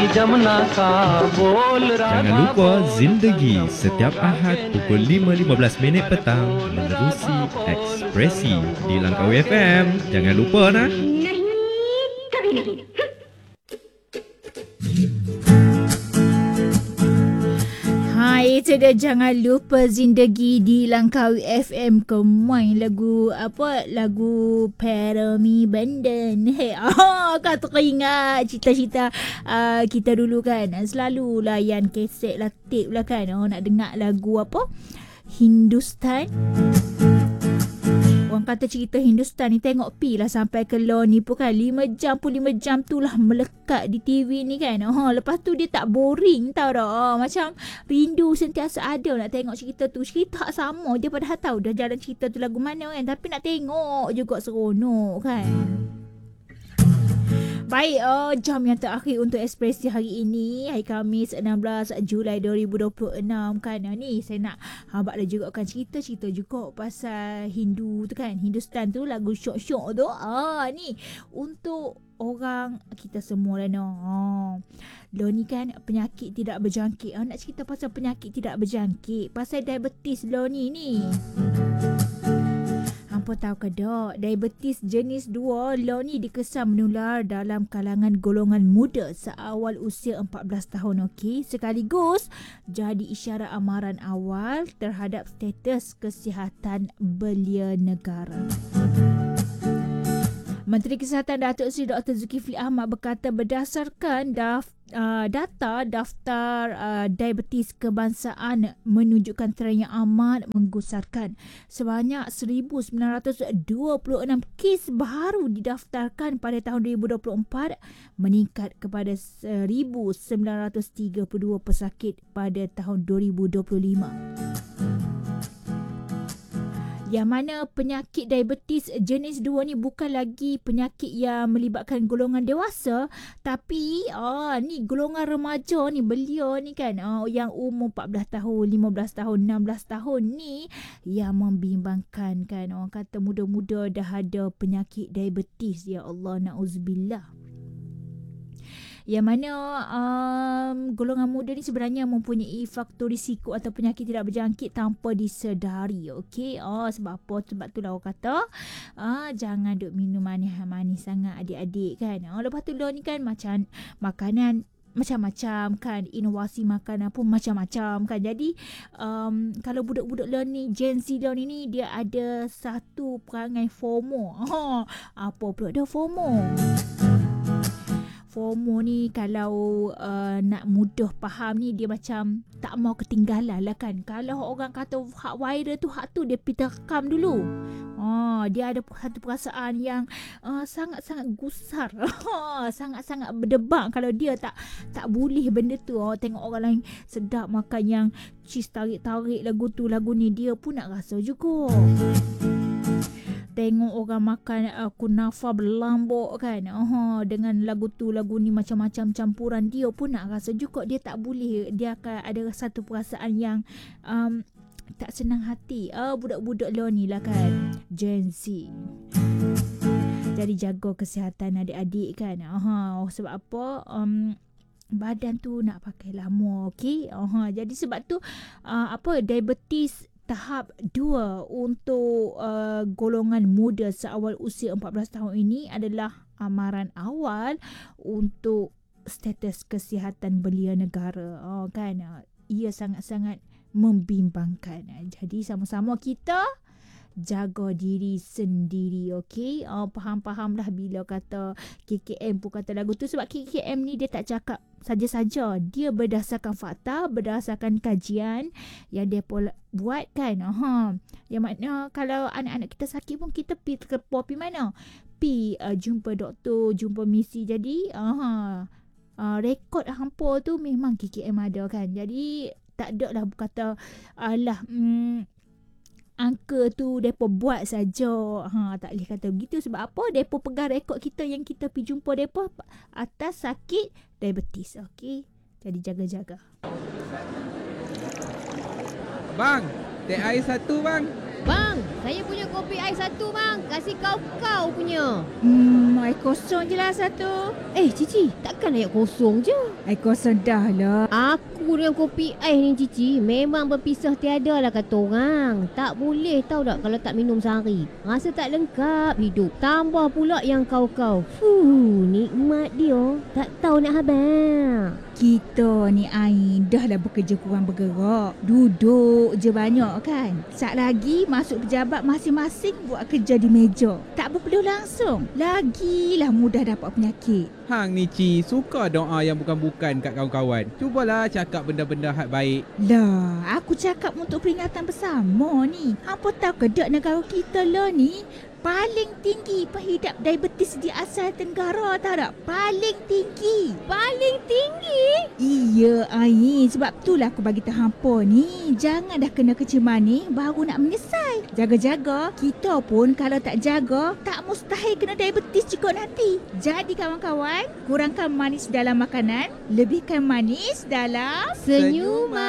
Jangan lupa Zindagi setiap Ahad pukul 5.15 minit petang menerusi Ekspresi di Langkawi FM. Jangan lupa nah. Hai, itu dia, jangan lupa Zindagi di Langkawi FM. Kemain lagu apa? Lagu Parami Bandan. Hey, kau teringat cita-cita kita dulu kan? Selalu layan kaset lah, tape lah kan? Nak dengar lagu apa? Hindustan. Orang kata cerita Hindustan ni tengok pi lah sampai ke law ni pun kan 5 jam tu lah melekat di TV ni kan. Lepas tu dia tak boring tau dah. Macam rindu sentiasa ada nak tengok cerita tu. Cerita sama dia padahal tahu dah jalan cerita tu lagu mana kan. Tapi nak tengok juga seronok kan. Baik, jam yang terakhir untuk Ekspresi hari ini, hari Khamis 16 Julai 2026 kan. Ni saya nak habak dah juga kan cerita-cerita juga pasal Hindu tu kan. Hindustan tu, lagu syok-syok tu. Ni untuk orang kita semua lah no. Lo ni kan penyakit tidak berjangkit. Nak cerita pasal penyakit tidak berjangkit, pasal diabetes lo ni. Hampa tahu ke tak, diabetes jenis 2 lo ni dikesan menular dalam kalangan golongan muda seawal usia 14 tahun, okey. Sekaligus jadi isyarat amaran awal terhadap status kesihatan belia negara. Menteri Kesihatan Datuk Seri Dr. Zulkifli Ahmad berkata berdasarkan data daftar diabetes kebangsaan menunjukkan tren yang amat menggusarkan. Sebanyak 1,926 kes baru didaftarkan pada tahun 2024, meningkat kepada 1,932 pesakit pada tahun 2025. Yang mana penyakit diabetes jenis 2 ni bukan lagi penyakit yang melibatkan golongan dewasa, tapi ni golongan remaja ni, belia ni kan, yang umur 14 tahun, 15 tahun, 16 tahun ni yang membimbangkan kan. Orang kata muda-muda dah ada penyakit diabetes, ya Allah, na'uzubillah. Yang mana golongan muda ni sebenarnya mempunyai faktor risiko atau penyakit tidak berjangkit tanpa disedari, okey. Sebab apa? Sebab tu lah orang kata jangan duk minum manis-manis sangat adik-adik kan. Lepas tu lo ni kan macam makanan macam-macam kan, inovasi makanan pun macam-macam kan. Jadi kalau budak-budak lo ni, Gen Z lo ni dia ada satu perangai FOMO. Apa pula dah FOMO? FOMO ni kalau nak mudah faham ni, dia macam tak mau ketinggalan lah kan. Kalau orang kata hak viral tu, hak tu dia pergi rekam dulu. Dia ada satu perasaan yang sangat-sangat gusar. Sangat-sangat berdebak kalau dia tak boleh benda tu. Tengok orang lain sedap makan yang cheese tarik-tarik lagu tu, lagu ni, dia pun nak rasa juga. Tengok orang makan kunafa berlambuk kan, dengan lagu tu, lagu ni, macam-macam campuran, dia pun nak rasa juga. Dia tak boleh, dia akan ada satu perasaan yang tak senang hati. Budak-budak lo ni lah kan, Gen Z. Jadi jaga kesihatan adik-adik kan. Sebab apa? Badan tu nak pakai lama, okey. Jadi sebab tu diabetes tahap 2 untuk golongan muda seawal usia 14 tahun ini adalah amaran awal untuk status kesihatan belia negara. Kan? Ia sangat-sangat membimbangkan. Jadi sama-sama kita jaga diri sendiri, okey. Faham-faham lah bila kata KKM pun kata lagu tu, sebab KKM ni dia tak cakap saja-saja, dia berdasarkan fakta, berdasarkan kajian yang dia buat kan. Yang makna kalau anak-anak kita sakit pun kita pergi mana? Jumpa doktor, jumpa misi. Jadi rekod hampa tu memang KKM ada kan. Jadi tak ada lah kata alah angka tu depa buat saja. Tak boleh kata begitu. Sebab apa? Depa pegang rekod kita yang kita pergi jumpa depa atas sakit diabetes. Okey. Jadi jaga-jaga. Bang, teh air satu bang. Bang, saya punya kopi ais satu bang. Kasih kau punya. Air kosong je lah satu. Cici, takkan air kosong je. Air kosong dah lah. Aku dengan kopi ais ni Cici memang berpisah tiada lah kata orang. Tak boleh tahu tak kalau tak minum sehari. Rasa tak lengkap hidup. Tambah pula yang kau. Nikmat dia. Tak tahu nak habis. Kita ni Ain dah lah bekerja kurang bergerak. Duduk je banyak kan. Sat lagi masuk pejabat masing-masing buat kerja di meja. Tak berpeluh langsung. Lagilah mudah dapat penyakit. Hang ni Ci, suka doa yang bukan-bukan kat kawan-kawan. Cubalah cakap benda-benda hak baik. Lah, aku cakap untuk peringatan bersama ni. Hampa tahu ke dek negara kita lah ni paling tinggi pengidap diabetes di Asia Tenggara, tahu tak? Paling tinggi. Paling tinggi? Iya, Ain. Sebab itulah aku bagi tahu hampa ni. Jangan dah kena keceman ni baru nak menyesal. Jaga-jaga. Kita pun kalau tak jaga, tak mustahil kena diabetes juga nanti. Jadi kawan-kawan, kurangkan manis dalam makanan, lebihkan manis dalam Senyuman.